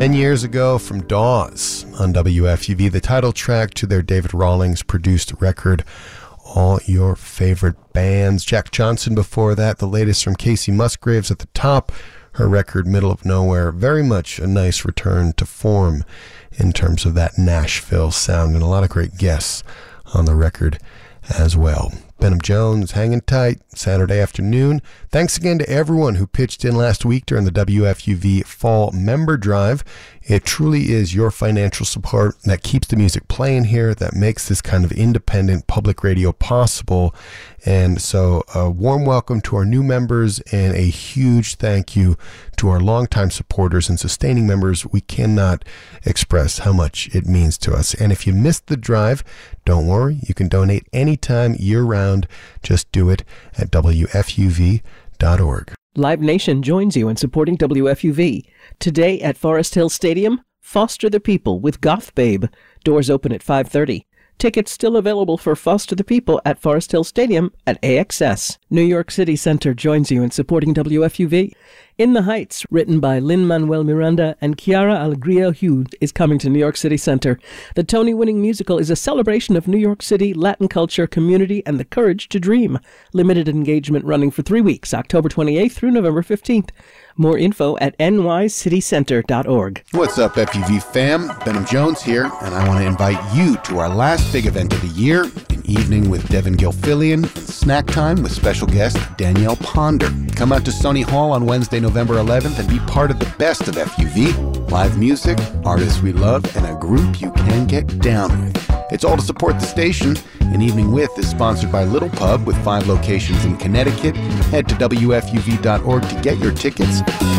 10 years ago from Dawes on WFUV, the title track to their David Rawlings-produced record, All Your Favorite Bands. Jack Johnson before that, the latest from Casey Musgraves at the top, her record Middle of Nowhere. Very much a nice return to form in terms of that Nashville sound, and a lot of great guests on the record as well. Benham Jones, hanging tight, Saturday afternoon. Thanks again to everyone who pitched in last week during the WFUV Fall Member Drive. It truly is your financial support that keeps the music playing here, that makes this kind of independent public radio possible. And so a warm welcome to our new members and a huge thank you to our longtime supporters and sustaining members. We cannot express how much it means to us. And if you missed the drive, don't worry. You can donate anytime, year-round. Just do it at WFUV.org. Live Nation joins you in supporting WFUV. Today at Forest Hill Stadium, Foster the People with Goth Babe. Doors open at 5:30. Tickets still available for Foster the People at Forest Hill Stadium at AXS. New York City Center joins you in supporting WFUV. In the Heights, written by Lin-Manuel Miranda and Chiara Alegria Hughes, is coming to New York City Center. The Tony-winning musical is a celebration of New York City, Latin culture, community, and the courage to dream. Limited engagement running for 3 weeks, October 28th through November 15th. More info at nycitycenter.org. What's up, FUV fam? Benham Jones here, and I want to invite you to our last big event of the year, an evening with Devin Gilfillian, and snack time with special guest Danielle Ponder. Come out to Sony Hall on Wednesday, November 11th, and be part of the best of FUV. Live music, artists we love, and a group you can get down with. It's all to support the station. An Evening With is sponsored by Little Pub with 5 locations in Connecticut. Head to WFUV.org to get your tickets.